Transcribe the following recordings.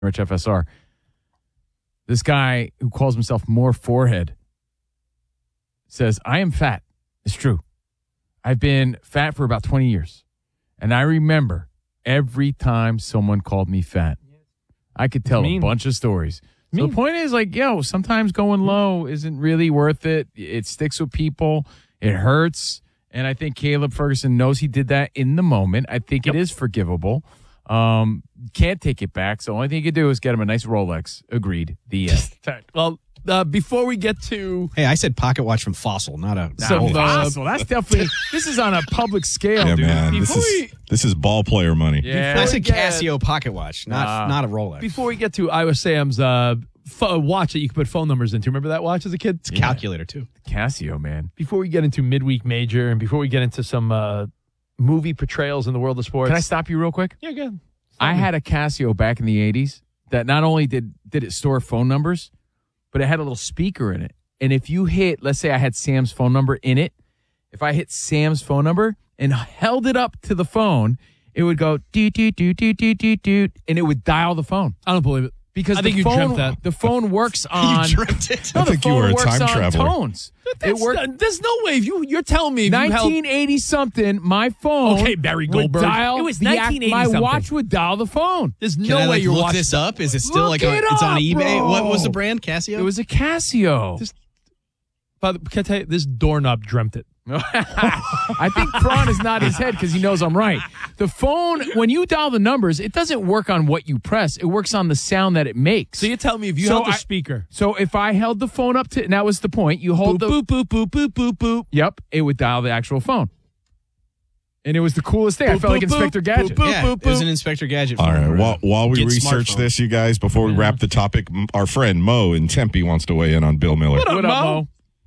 Rich FSR. This guy who calls himself More Forehead says, I am fat. It's true. I've been fat for about 20 years. And I remember every time someone called me fat, I could tell a bunch of stories. So the point is, like, sometimes going low isn't really worth it. It sticks with people. It hurts. And I think Caleb Ferguson knows he did that in the moment. I think it is forgivable. Can't take it back. So the only thing you can do is get him a nice Rolex. Agreed. The end. Well, before we get to... Hey, I said pocket watch from Fossil, not a... Fossil. That's definitely... This is on a public scale, yeah, dude. Man, this is ball player money. Yeah. I said Casio pocket watch, not a Rolex. Before we get to Iowa Sam's watch that you can put phone numbers into. Remember that watch as a kid? It's a calculator, too. Casio, man. Before we get into midweek major and before we get into some movie portrayals in the world of sports... Can I stop you real quick? Yeah, go ahead. I had a Casio back in the 80s that not only did it store phone numbers, but it had a little speaker in it. And if you hit, let's say I had Sam's phone number in it, if I hit Sam's phone number and held it up to the phone, it would go doot, doot, doot, doot, doot, doot, doot, and it would dial the phone. I don't believe it. Because I think you dreamt that. The phone works on... You dreamt it. No, I think you were a time traveler. Tones. There's no way. You're telling me... 1980-something, my phone... Okay, Barry Goldberg. Would dial it was 1980 my something. watch would dial the phone. There's Can no I way you're look watching this up? Is it still Look it's on up, eBay? bro. What was the brand? Casio? It was a Casio. But can I tell you, this doorknob dreamt it. I think Prawn is not his head because he knows I'm right. The phone, when you dial the numbers, it doesn't work on what you press. It works on the sound that it makes. So you tell me if you held the speaker. So if I held the phone up to, and that was the point, you hold boop, boop, boop, boop, boop, boop, boop. Yep, it would dial the actual phone. And it was the coolest thing. I felt like Inspector Gadget. It was an Inspector Gadget. All right. While we Get research smartphone. this, you guys, before we wrap the topic, our friend Mo in Tempe wants to weigh in on Bill Miller. What up, Mo?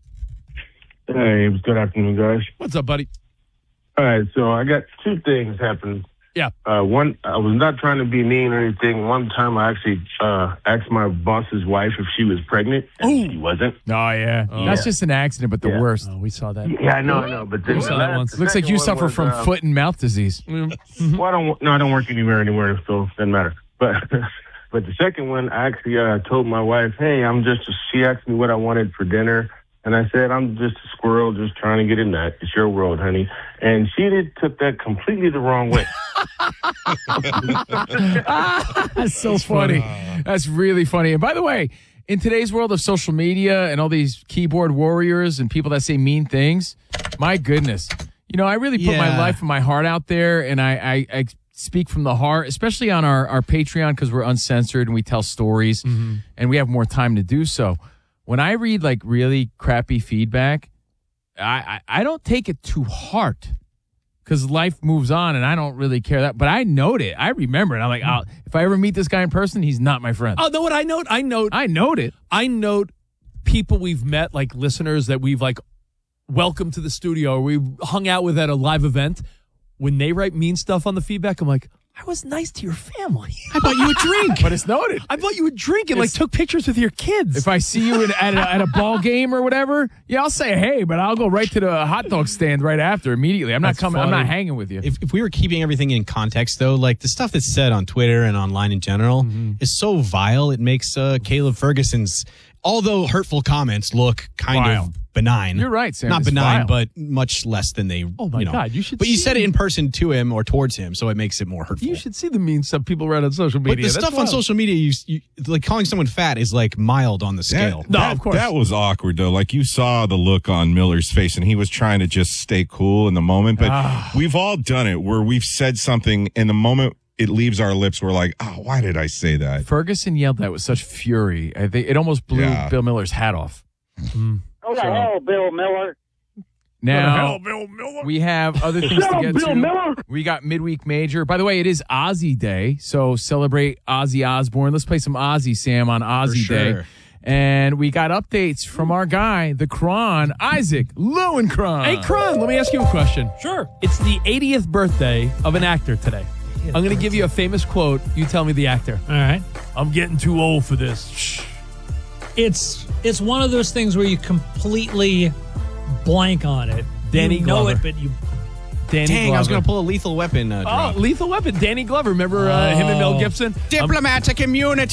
Hey, good afternoon, guys. What's up, buddy? All right, so I got two things happening. Yeah. One, I was not trying to be mean or anything. One time I actually asked my boss's wife if she was pregnant, and she wasn't. Oh, yeah. That's just an accident, but the worst. Oh, we saw that. Yeah, I know. But then saw that once. Looks like you suffer from foot and mouth disease. Well, I don't work anywhere, so it doesn't matter. But but the second one, I actually told my wife, hey, she asked me what I wanted for dinner. And I said, I'm just a squirrel just trying to get a nut. It's your world, honey. And she took that completely the wrong way. That's so funny. That's really funny. And by the way, in today's world of social media and all these keyboard warriors and people that say mean things, my goodness. I really put my life and my heart out there, and I speak from the heart, especially on our Patreon because we're uncensored and we tell stories and we have more time to do so. When I read like really crappy feedback, I don't take it to heart because life moves on and I don't really care that. But I note it. I remember it. I'm like, if I ever meet this guy in person, he's not my friend. Oh, know what I note? I note it. I note people we've met, like listeners that we've like welcomed to the studio or we hung out with at a live event. When they write mean stuff on the feedback, I'm like, I was nice to your family. I bought you a drink. But it's noted. I bought you a drink and took pictures with your kids. If I see you at a ball game or whatever, I'll say hey, but I'll go right to the hot dog stand right after immediately. I'm not coming. I'm not hanging with you. If we were keeping everything in context, though, like the stuff that's said on Twitter and online in general is so vile, it makes Caleb Ferguson's, although hurtful comments, look kind of benign. You're right, Sam. Not it's benign, vile. but much less than they. Oh my God! You should. But you said it in person to him or towards him, so it makes it more hurtful. You should see the mean stuff people write on social media. But the stuff on social media, you like calling someone fat is like mild on the scale. Of course. That was awkward, though. Like, you saw the look on Miller's face, and he was trying to just stay cool in the moment. But we've all done it where we've said something in the moment it leaves our lips. We're like, oh, why did I say that? Ferguson yelled that with such fury. I think it almost blew Bill Miller's hat off. What the hell, Bill Miller? Now, we have other things to get Bill to. Miller. We got midweek major. By the way, it is Ozzy Day, so celebrate Ozzy Osbourne. Let's play some Ozzy, Sam, on Ozzy Day. And we got updates from our guy, the Kron, Isaac Lowenkron. Hey, Kron, let me ask you a question. Sure. It's the 80th birthday of an actor today. I'm going to give you a famous quote. You tell me the actor. All right. I'm getting too old for this. Shh. It's one of those things where you completely blank on it. Danny you know Glover. it, but you Danny Dang, Glover. I was going to pull a Lethal Weapon drop. Lethal Weapon. Danny Glover. Remember him and Mel Gibson? Diplomatic immunity.